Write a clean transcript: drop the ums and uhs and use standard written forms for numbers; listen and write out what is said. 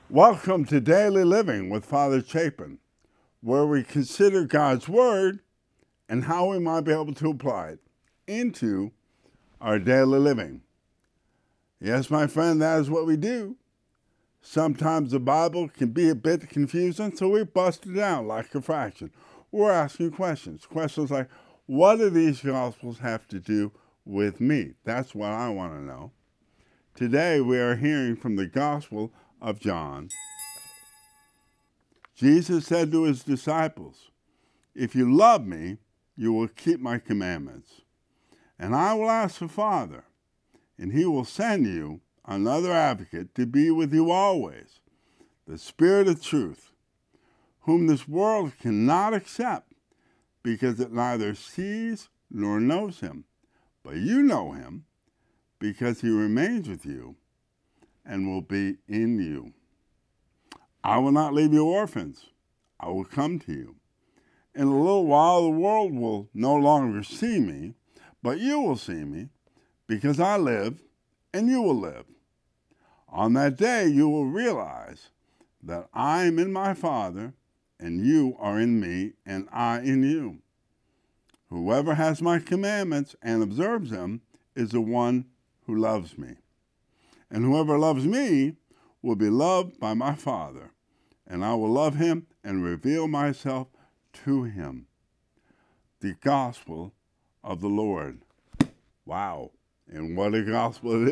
Welcome to Daily Living with Father Chapin, where we consider God's Word and how we might be able to apply it into our daily living. Yes, my friend, that is what we do. Sometimes the Bible can be a bit confusing, so we bust it down like a fraction. We're asking questions. Questions like, what do these Gospels have to do with me? That's what I want to know. Today we are hearing from the Gospel of John. Jesus said to his disciples, "If you love me, you will keep my commandments. And I will ask the Father, and he will send you another advocate to be with you always, the Spirit of truth, whom this world cannot accept, because it neither sees nor knows him. But you know him, because he remains with you and will be in you. I will not leave you orphans. I will come to you. In a little while the world will no longer see me, but you will see me, because I live and you will live. On that day you will realize that I am in my Father, and you are in me, and I in you. Whoever has my commandments and observes them is the one who loves me. And whoever loves me will be loved by my Father, and I will love him and reveal myself to him." The Gospel of the Lord. Wow. And what a gospel it is.